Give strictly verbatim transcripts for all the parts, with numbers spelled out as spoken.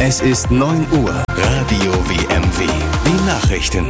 Es ist neun Uhr. Radio W M W. Die Nachrichten.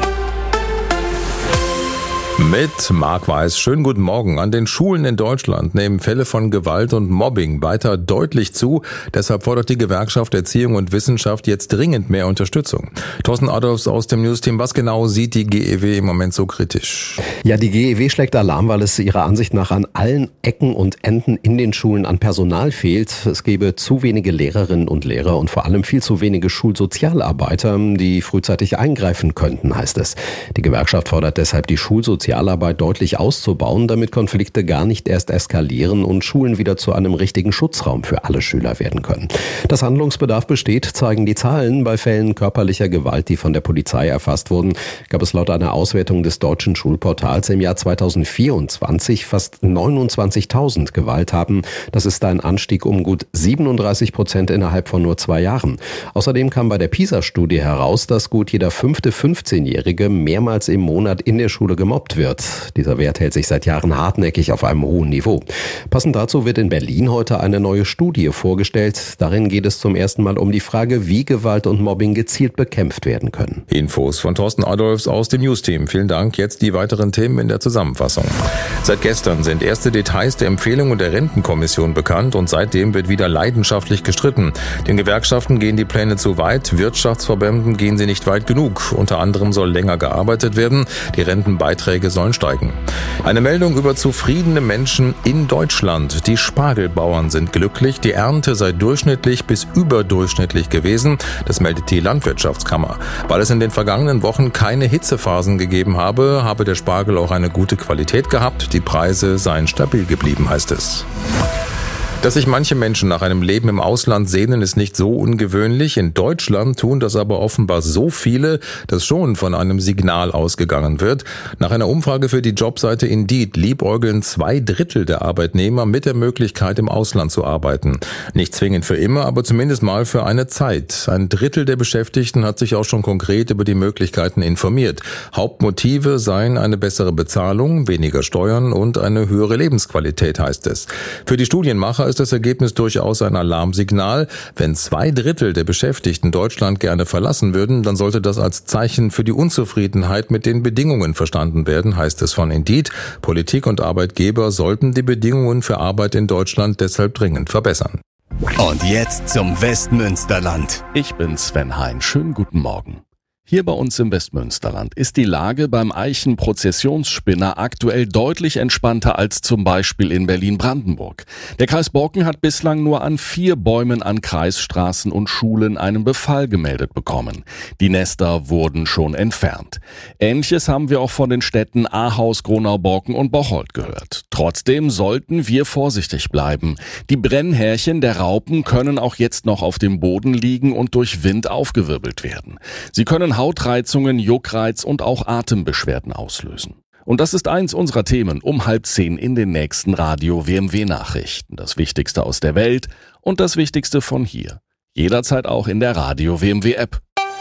Mit Marc Weiß. Schönen guten Morgen. An den Schulen in Deutschland nehmen Fälle von Gewalt und Mobbing weiter deutlich zu. Deshalb fordert die Gewerkschaft Erziehung und Wissenschaft jetzt dringend mehr Unterstützung. Thorsten Adolfs aus dem Newsteam. Was genau sieht die G E W im Moment so kritisch? Ja, die G E W schlägt Alarm, weil es ihrer Ansicht nach an allen Ecken und Enden in den Schulen an Personal fehlt. Es gebe zu wenige Lehrerinnen und Lehrer und vor allem viel zu wenige Schulsozialarbeiter, die frühzeitig eingreifen könnten, heißt es. Die Gewerkschaft fordert deshalb, die Schulsozialarbeit deutlich auszubauen, damit Konflikte gar nicht erst eskalieren und Schulen wieder zu einem richtigen Schutzraum für alle Schüler werden können. Dass Handlungsbedarf besteht, zeigen die Zahlen. Bei Fällen körperlicher Gewalt, die von der Polizei erfasst wurden, gab es laut einer Auswertung des deutschen Schulportals im Jahr zweitausendvierundzwanzig fast neunundzwanzigtausend Gewalttaten. Das ist ein Anstieg um gut siebenunddreißig Prozent innerhalb von nur zwei Jahren. Außerdem kam bei der PISA-Studie heraus, dass gut jeder fünfte fünfzehnjährige mehrmals im Monat in der Schule gemobbt wird. Dieser Wert hält sich seit Jahren hartnäckig auf einem hohen Niveau. Passend dazu wird in Berlin heute eine neue Studie vorgestellt. Darin geht es zum ersten Mal um die Frage, wie Gewalt und Mobbing gezielt bekämpft werden können. Infos von Thorsten Adolfs aus dem Newsteam. Vielen Dank. Jetzt die weiteren Themen in der Zusammenfassung. Seit gestern sind erste Details der Empfehlungen der Rentenkommission bekannt und seitdem wird wieder leidenschaftlich gestritten. Den Gewerkschaften gehen die Pläne zu weit, Wirtschaftsverbänden gehen sie nicht weit genug. Unter anderem soll länger gearbeitet werden. Die Rentenbeiträge sollen steigen. Eine Meldung über zufriedene Menschen in Deutschland. Die Spargelbauern sind glücklich. Die Ernte sei durchschnittlich bis überdurchschnittlich gewesen. Das meldet die Landwirtschaftskammer. Weil es in den vergangenen Wochen keine Hitzephasen gegeben habe, habe der Spargel auch eine gute Qualität gehabt. Die Preise seien stabil geblieben, heißt es. Dass sich manche Menschen nach einem Leben im Ausland sehnen, ist nicht so ungewöhnlich. In Deutschland tun das aber offenbar so viele, dass schon von einem Signal ausgegangen wird. Nach einer Umfrage für die Jobseite Indeed liebäugeln zwei Drittel der Arbeitnehmer mit der Möglichkeit, im Ausland zu arbeiten. Nicht zwingend für immer, aber zumindest mal für eine Zeit. Ein Drittel der Beschäftigten hat sich auch schon konkret über die Möglichkeiten informiert. Hauptmotive seien eine bessere Bezahlung, weniger Steuern und eine höhere Lebensqualität, heißt es. Für die Studienmacher ist das Ergebnis durchaus ein Alarmsignal. Wenn zwei Drittel der Beschäftigten Deutschland gerne verlassen würden, dann sollte das als Zeichen für die Unzufriedenheit mit den Bedingungen verstanden werden, heißt es von Indeed. Politik und Arbeitgeber sollten die Bedingungen für Arbeit in Deutschland deshalb dringend verbessern. Und jetzt zum Westmünsterland. Ich bin Sven Hein. Schönen guten Morgen. Hier bei uns im Westmünsterland ist die Lage beim Eichen-Prozessionsspinner aktuell deutlich entspannter als zum Beispiel in Berlin-Brandenburg. Der Kreis Borken hat bislang nur an vier Bäumen an Kreisstraßen und Schulen einen Befall gemeldet bekommen. Die Nester wurden schon entfernt. Ähnliches haben wir auch von den Städten Ahaus, Gronau, Borken und Bocholt gehört. Trotzdem sollten wir vorsichtig bleiben. Die Brennhärchen der Raupen können auch jetzt noch auf dem Boden liegen und durch Wind aufgewirbelt werden. Sie können Hautreizungen, Juckreiz und auch Atembeschwerden auslösen. Und das ist eins unserer Themen um halb zehn in den nächsten Radio W M W Nachrichten. Das Wichtigste aus der Welt und das Wichtigste von hier. Jederzeit auch in der Radio W M W App.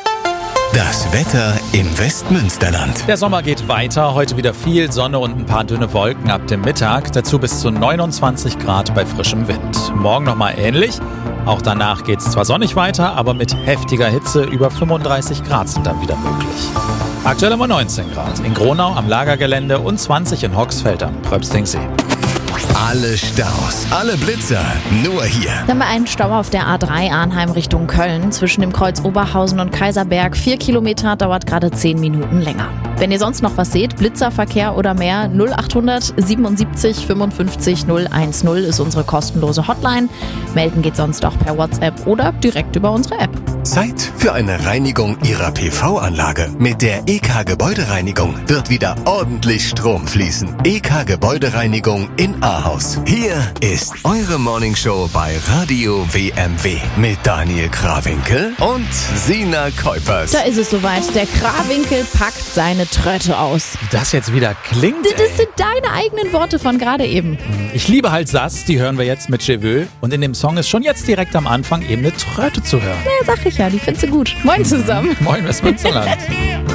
Das Wetter im Westmünsterland. Der Sommer geht weiter. Heute wieder viel Sonne und ein paar dünne Wolken ab dem Mittag. Dazu bis zu neunundzwanzig Grad bei frischem Wind. Morgen nochmal ähnlich. Auch danach geht's zwar sonnig weiter, aber mit heftiger Hitze. Über fünfunddreißig Grad sind dann wieder möglich. Aktuell haben wir neunzehn Grad in Gronau am Lagergelände und zwanzig in Hoxfeld am Pröpstingsee. Alle Staus, alle Blitzer, nur hier. Dann haben wir einen Stau auf der A drei Arnheim Richtung Köln. Zwischen dem Kreuz Oberhausen und Kaiserberg. Vier Kilometer, dauert gerade zehn Minuten länger. Wenn ihr sonst noch was seht, Blitzerverkehr oder mehr, null achthundert siebenundsiebzig fünfundfünfzig null eins null ist unsere kostenlose Hotline. Melden geht sonst auch per WhatsApp oder direkt über unsere App. Zeit für eine Reinigung Ihrer P V-Anlage. Mit der E K Gebäudereinigung wird wieder ordentlich Strom fließen. E K Gebäudereinigung in Ahaus. Hier ist eure Morningshow bei Radio W M W mit Daniel Krawinkel und Sina Kuipers. Da ist es soweit. Der Krawinkel packt seine Tröte aus. Wie das jetzt wieder klingt, Das ey. sind deine eigenen Worte von gerade eben. Ich liebe halt Sass, die hören wir jetzt mit Cheveux. Und in dem Song ist schon jetzt direkt am Anfang eben eine Tröte zu hören. Ja, sag ich ja, die findest du gut. Moin zusammen. Moin Westmünsterland.